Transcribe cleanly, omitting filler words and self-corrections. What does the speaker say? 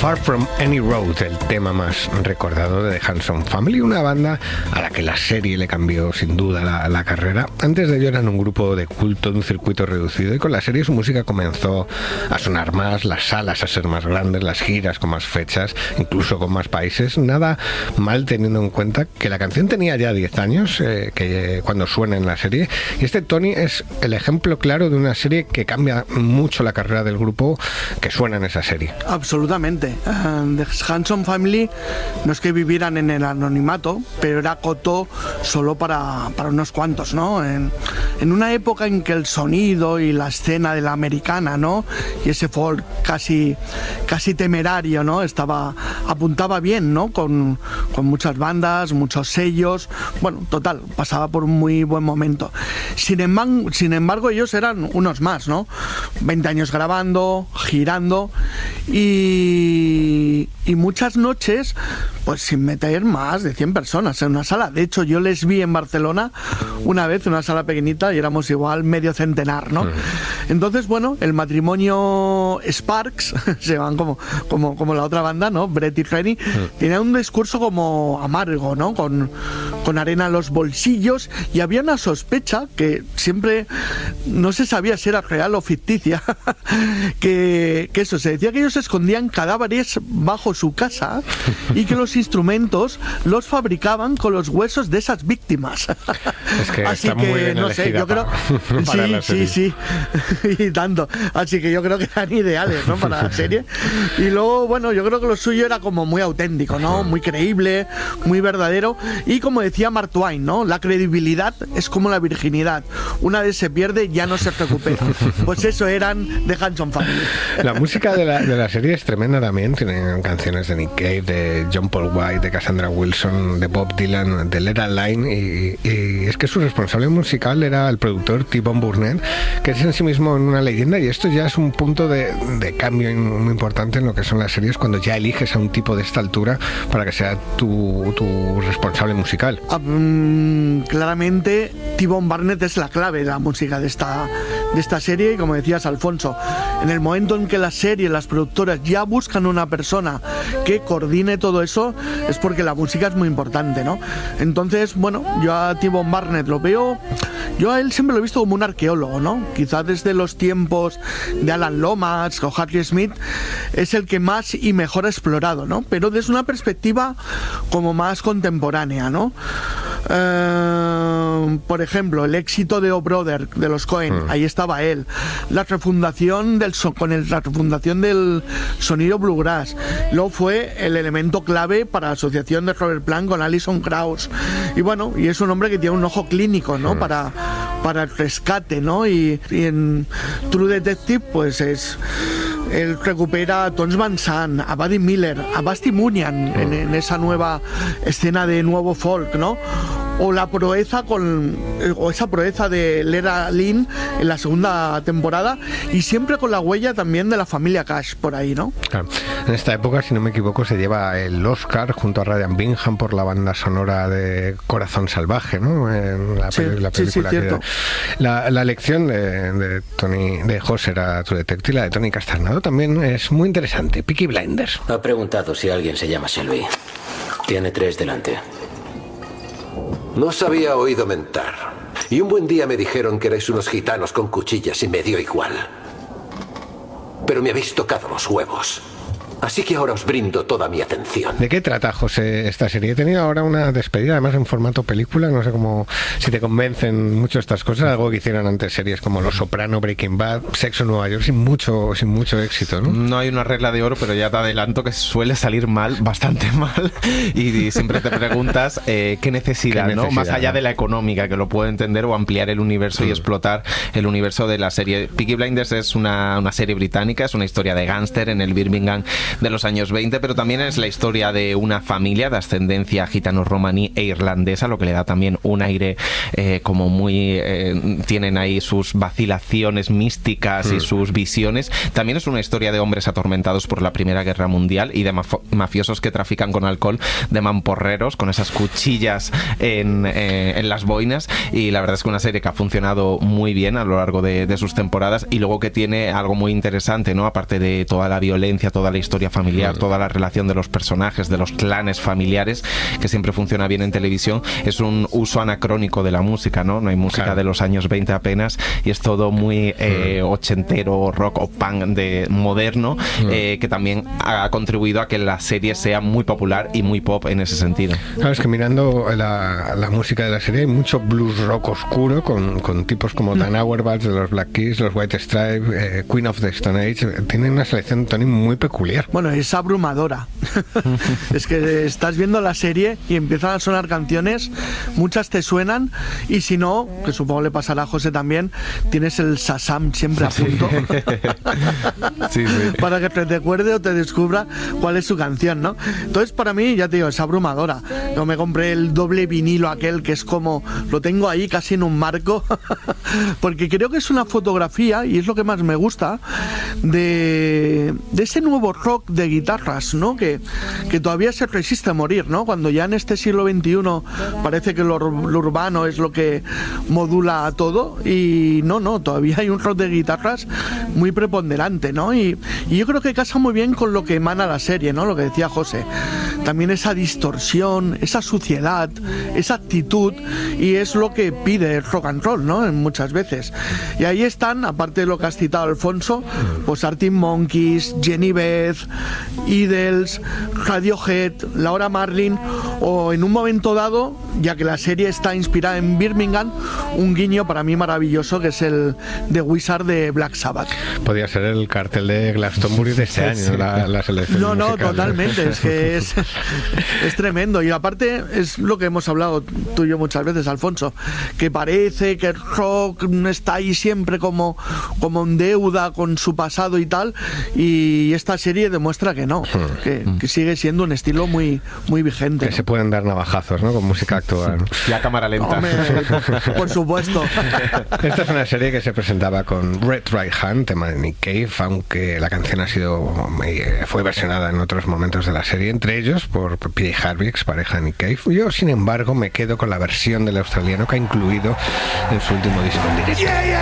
Far From Any Road, el tema más recordado de The Hanson Family, una banda a la que la serie le cambió sin duda la carrera. Antes de ello eran un grupo de culto de un circuito reducido y con la serie su música comenzó a sonar más, las salas a ser más grandes, las giras con más fechas, incluso con más países. Nada mal teniendo en cuenta que la canción tenía ya 10 años cuando suena en la serie, y este Tony es el ejemplo claro de una serie que cambia mucho la carrera del grupo que suena en esa serie. Absolutamente. The Hanson Family no es que vivieran en el anonimato, pero era coto solo para unos cuantos, ¿no? En una época en que el sonido y la escena de la americana, ¿no? Y ese folk casi temerario, ¿no? Apuntaba bien, ¿no? Con muchas bandas, muchos sellos. Bueno, total, pasaba por un muy buen momento. Sin embargo, ellos eran unos más, ¿no? 20 años grabando, girando y muchas noches pues sin meter más de 100 personas en una sala. De hecho, yo les vi en Barcelona una vez, en una sala pequeñita, y éramos igual medio centenar, ¿no? Entonces, bueno, el matrimonio Sparks, se van como la otra banda, ¿no? Brett y Rennie, tenía un discurso como amargo, ¿no? Con arena en los bolsillos, y había una sospecha que siempre no se sabía si era real o ficticia, que eso, se decía que ellos escondían cadáveres bajo su casa y que los instrumentos los fabricaban con los huesos de esas víctimas. Es que así está que muy bien no sé, yo creo sí y tanto, así que yo creo que eran ideales, ¿no? Para la serie. Y luego, bueno, yo creo que lo suyo era como muy auténtico, ¿no? Muy creíble, muy verdadero, y como decía Mark Twain, ¿no? La credibilidad es como la virginidad, una vez se pierde ya no se recupera. Pues eso eran The Hanson Family. La música de la serie es tremenda también. Tienen canciones de Nick Cave, de John Paul White, de Cassandra Wilson, de Bob Dylan, de Led Zeppelin, y es que su responsable musical era el productor T-Bone Burnett, que es en sí mismo una leyenda, y esto ya es un punto de cambio muy importante en lo que son las series, cuando ya eliges a un tipo de esta altura para que sea tu responsable musical. Claramente T-Bone Burnett es la clave de la música de esta serie, y como decías, Alfonso, en el momento en que la serie, las productoras ya buscan una persona que coordine todo eso, es porque la música es muy importante, ¿no? Entonces, bueno, yo a T-Bone Burnett yo a él siempre lo he visto como un arqueólogo, ¿no? Quizás desde los tiempos de Alan Lomax o Harry Smith es el que más y mejor ha explorado, ¿no? Pero desde una perspectiva como más contemporánea, ¿no? Por ejemplo, el éxito de O Brother de los Cohen, ahí estaba él. La refundación del sonido bluegrass. Luego fue el elemento clave para la asociación de Robert Plant con Alison Krauss. Y bueno, y es un hombre que tiene un ojo clínico, ¿no? Para el rescate, ¿no? Y en True Detective, pues él recupera a Tons Van Sant, a Buddy Miller, a Basti Munian en esa nueva escena de nuevo folk, ¿no? O esa proeza de Lera Lynn en la segunda temporada, y siempre con la huella también de la familia Cash por ahí, ¿no? Claro. En esta época, si no me equivoco, se lleva el Oscar junto a Ryan Bingham por la banda sonora de Corazón Salvaje, ¿no? En la película. Sí, cierto. La elección de Hosser a True Detective, la de Tony Casternado, también es muy interesante. Peaky Blinders. Ha preguntado si alguien se llama Shelby. Tiene 3 delante. No os había oído mentar. Y un buen día me dijeron que erais unos gitanos con cuchillas y me dio igual. Pero me habéis tocado los huevos. Así que ahora os brindo toda mi atención. ¿De qué trata, José, esta serie? He tenido ahora una despedida, además en formato película. No sé si te convencen mucho estas cosas. Algo que hicieron antes series como Los Soprano, Breaking Bad, Sexo en Nueva York, sin mucho éxito, ¿no? No hay una regla de oro, pero ya te adelanto que suele salir mal, bastante mal. Y siempre te preguntas qué necesidad, ¿no? Más allá de la económica, que lo puedo entender, o ampliar el universo y explotar el universo de la serie. Peaky Blinders es una serie británica, es una historia de gángster en el Birmingham de los años 20, pero también es la historia de una familia de ascendencia gitano-romaní e irlandesa, lo que le da también un aire como muy... tienen ahí sus vacilaciones místicas y sus visiones. También es una historia de hombres atormentados por la Primera Guerra Mundial y de mafiosos que trafican con alcohol, de mamporreros con esas cuchillas en las boinas, y la verdad es que una serie que ha funcionado muy bien a lo largo de sus temporadas, y luego que tiene algo muy interesante, ¿no? Aparte de toda la violencia, toda la historia historia familiar, toda la relación de los personajes, de los clanes familiares, que siempre funciona bien en televisión. Es un uso anacrónico de la música, ¿no? No hay música de los años 20 apenas, y es todo muy ochentero, rock o punk de moderno, que también ha contribuido a que la serie sea muy popular y muy pop en ese sentido. Claro, es que mirando la música de la serie hay mucho blues rock oscuro con tipos como Dan Auerbach de los Black Keys, los White Stripes, Queen of the Stone Age. Tienen una selección, Tony, muy peculiar. Bueno, es abrumadora. Es que estás viendo la serie y empiezan a sonar canciones, muchas te suenan, y si no, que supongo le pasará a José también, tienes el Shazam siempre a punto. Sí. Para que te recuerde o te descubra cuál es su canción, ¿no? Entonces, para mí, ya te digo, es abrumadora. Yo me compré el doble vinilo aquel que es como, lo tengo ahí casi en un marco, porque creo que es una fotografía, y es lo que más me gusta, de ese nuevo rock de guitarras, ¿no? Que todavía se resiste a morir, ¿no? Cuando ya en este siglo XXI parece que lo urbano es lo que modula todo, y no, todavía hay un rock de guitarras muy preponderante, ¿no? Y yo creo que casa muy bien con lo que emana la serie, ¿no? Lo que decía José. También esa distorsión, esa suciedad, esa actitud, y es lo que pide el rock and roll, ¿no? Muchas veces. Y ahí están, aparte de lo que has citado, Alfonso, pues Arctic Monkeys, Jenny Beth, Idols, Radiohead, Laura Marling, o en un momento dado, ya que la serie está inspirada en Birmingham, un guiño para mí maravilloso que es el The Wizard de Black Sabbath. Podría ser el cartel de Glastonbury de este año, la selección musical. Totalmente, es que es tremendo, y aparte es lo que hemos hablado tú y yo muchas veces, Alfonso, que parece que el rock está ahí siempre como en deuda con su pasado y tal, y esta serie demuestra que no, que sigue siendo un estilo muy, muy vigente, que se pueden dar navajazos, ¿no? Con música actual. Y a cámara lenta. Hombre, por supuesto. Esta es una serie que se presentaba con Red Right Hand, tema de Nick Cave, aunque la canción fue versionada en otros momentos de la serie, entre ellos por PJ Harvey, ex pareja de Nick Cave. Yo, sin embargo, me quedo con la versión del australiano que ha incluido en su último disco en directo.